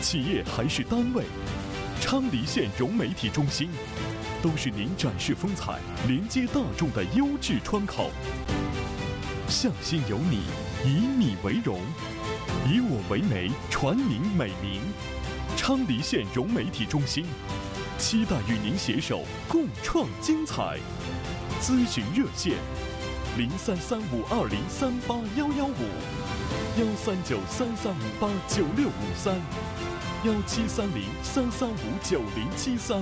企业还是单位，昌黎县融媒体中心都是您展示风采、连接大众的优质窗口。向心有你，以你为荣，以我为媒，传您美名。昌黎县融媒体中心期待与您携手共创精彩。咨询热线：033520381155，1393389653，173033590073。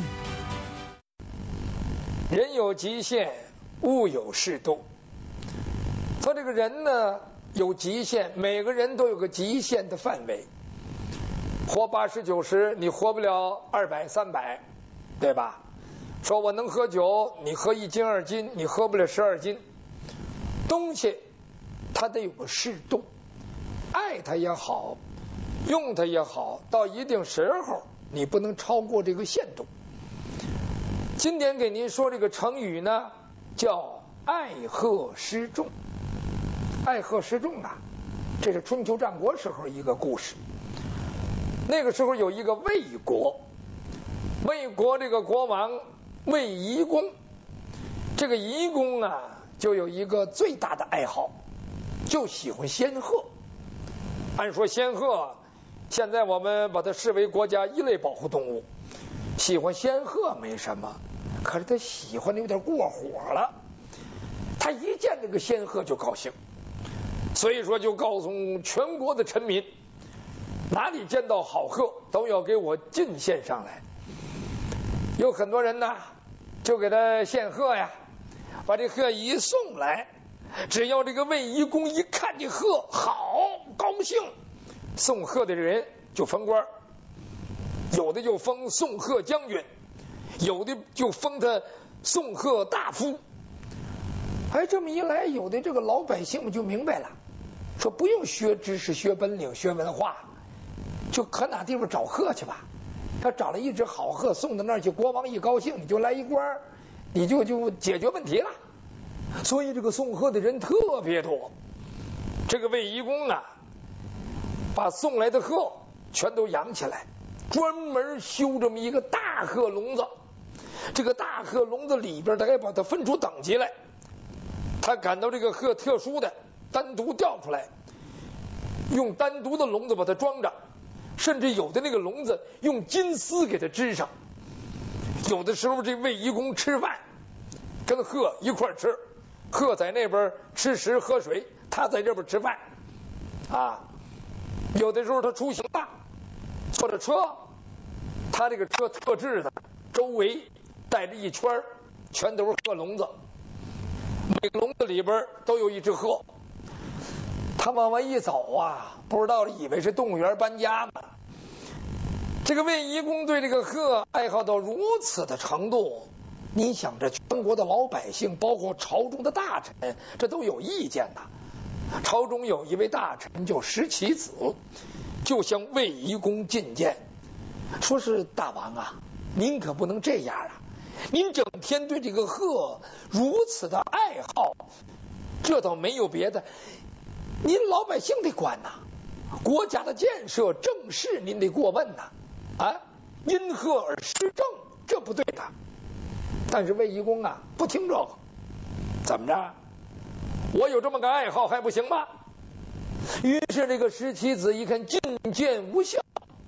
人有极限，物有适度。说这个人呢有极限，每个人都有个极限的范围。活80、90，你活不了200、300，对吧？说我能喝酒，你喝1斤2斤，你喝不了12斤。东西它得有个适度，爱它也好，用它也好，到一定时候你不能超过这个限度。今天给您说这个成语呢，叫爱贺失重。爱贺失重啊，这是春秋战国时候一个故事。那个时候有一个魏国，魏国这个国王魏夷公，这个夷公啊，就有一个最大的爱好，就喜欢仙鹤。按说仙鹤现在我们把它视为国家1类保护动物，喜欢仙鹤没什么，可是他喜欢的有点过火了。他一见这个仙鹤就高兴，所以说就告诉全国的臣民，哪里见到好鹤都要给我进献上来。有很多人呢就给他献鹤呀，把这鹤一送来，只要这个魏夷公一看这鹤好高兴，送鹤的人就封官，有的就封送鹤将军，有的就封他送鹤大夫。哎，这么一来，有的这个老百姓们就明白了，说不用学知识、学本领、学文化，就可哪地方找鹤去吧。他找了一只好鹤送到那儿去，国王一高兴，你就来一官，你就解决问题了。所以这个送鹤的人特别多。这个魏夷公啊，把送来的鹤全都养起来，专门修这么一个大鹤笼子。这个大鹤笼子里边，他还把它分出等级来。他感到这个鹤特殊的，单独调出来，用单独的笼子把它装着，甚至有的那个笼子用金丝给它织上。有的时候这魏夷公吃饭跟鹤一块吃，鹤在那边吃食喝水，他在这边吃饭啊。有的时候他出行了，坐着车，他这个车特制的，周围带着一圈全都是鹤笼子，每个笼子里边都有一只鹤。他往外一走啊，不知道以为是动物园搬家呢。这个魏夷公对这个鹤爱好到如此的程度，你想这全国的老百姓，包括朝中的大臣，这都有意见的。朝中有一位大臣叫石岐子，就向魏夷公进谏，说是大王啊，您可不能这样啊，您整天对这个鹤如此的爱好，这倒没有别的，您老百姓得管呐，国家的建设政事您得过问呐，啊，因鹤而失政，这不对的。但是魏夷公啊不听这个，怎么着？我有这么个爱好还不行吗？于是这个石岐子一看进谏无效，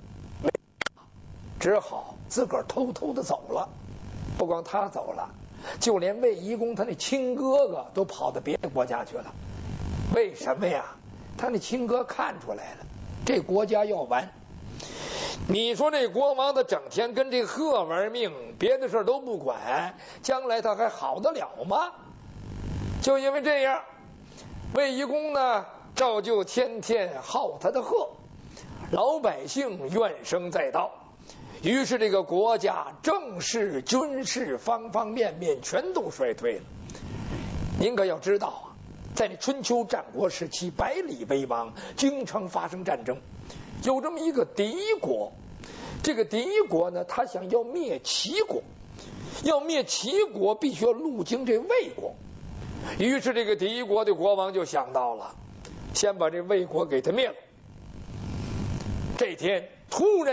只好自个儿偷偷的走了。不光他走了，就连魏夷公他那亲哥哥都跑到别的国家去了。为什么呀？他那亲哥看出来了，这国家要完。你说这国王他整天跟这鹤玩命，别的事都不管，将来他还好得了吗？就因为这样，魏夷公呢照旧天天好他的鹤，老百姓怨声载道，于是这个国家政事军事方方面面全都衰退了。您可要知道啊，在这春秋战国时期，百里为王，经常发生战争。有这么一个敌国，这个敌国呢，他想要灭齐国，要灭齐国必须要路经这魏国。于是这个敌国的国王就想到了，先把这魏国给他灭了。这天突然